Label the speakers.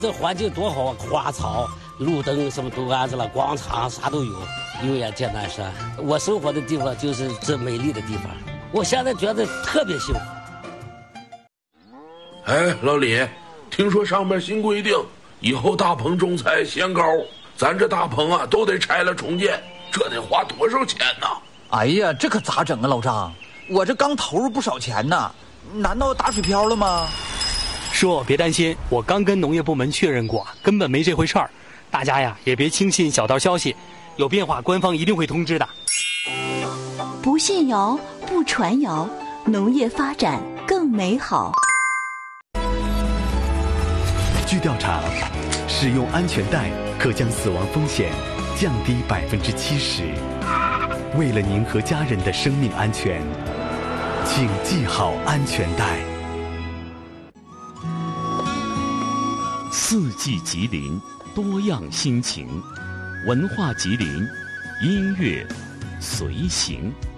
Speaker 1: 这环境多好啊，花草、路灯什么都安置了，广场啥都有。有眼见南山，我生活的地方就是这美丽的地方。我现在觉得特别幸福。
Speaker 2: 哎，老李，听说上面新规定，以后大棚种菜限高，咱这大棚啊都得拆了重建，这得花多少钱呢？
Speaker 3: 哎呀，这可咋整啊，老张？我这刚投入不少钱呢，难道打水漂了吗？
Speaker 4: 叔，别担心，我刚跟农业部门确认过，根本没这回事儿。大家呀，也别轻信小道消息，有变化官方一定会通知的。
Speaker 5: 不信谣，不传谣，农业发展更美好。
Speaker 6: 据调查，使用安全带可将死亡风险降低70%。为了您和家人的生命安全，请系好安全带。
Speaker 7: 四季吉林，多样心情，文化吉林，音乐随行。